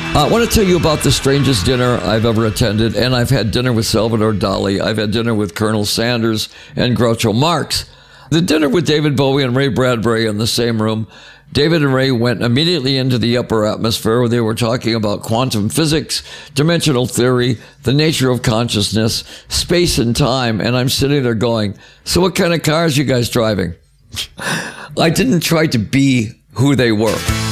I want to tell you about the strangest dinner I've ever attended, and I've had dinner with Salvador Dali. I've had dinner with Colonel Sanders and Groucho Marx. The dinner with David Bowie and Ray Bradbury in the same room. David and Ray went immediately into the upper atmosphere where they were talking about quantum physics, dimensional theory, the nature of consciousness, space and time, and I'm sitting there going, so what kind of cars you guys driving? I didn't try to be who they were.